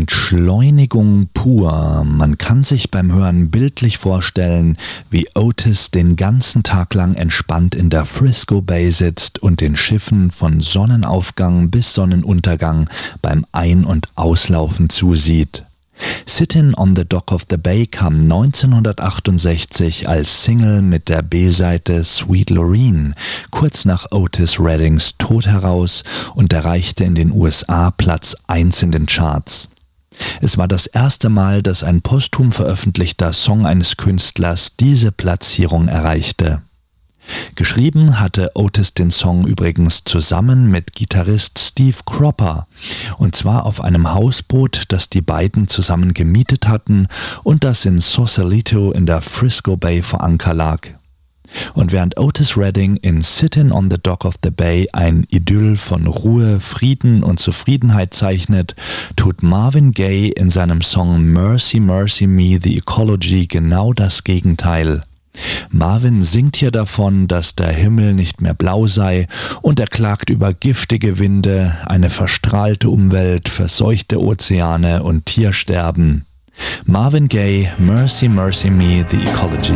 Entschleunigung pur. Man kann sich beim Hören bildlich vorstellen, wie Otis den ganzen Tag lang entspannt in der Frisco Bay sitzt und den Schiffen von Sonnenaufgang bis Sonnenuntergang beim Ein- und Auslaufen zusieht. Sittin' on the Dock of the Bay kam 1968 als Single mit der B-Seite Sweet Lorraine kurz nach Otis Reddings Tod heraus und erreichte in den USA Platz 1 in den Charts. Es war das erste Mal, dass ein posthum veröffentlichter Song eines Künstlers diese Platzierung erreichte. Geschrieben hatte Otis den Song übrigens zusammen mit Gitarrist Steve Cropper, und zwar auf einem Hausboot, das die beiden zusammen gemietet hatten und das in Sausalito in der Frisco Bay vor Anker lag. Und während Otis Redding in Sittin' on the Dock of the Bay ein Idyll von Ruhe, Frieden und Zufriedenheit zeichnet, tut Marvin Gaye in seinem Song Mercy Mercy Me The Ecology genau das Gegenteil. Marvin singt hier davon, dass der Himmel nicht mehr blau sei, und er klagt über giftige Winde, eine verstrahlte Umwelt, verseuchte Ozeane und Tiersterben. Marvin Gaye, Mercy Mercy Me The Ecology.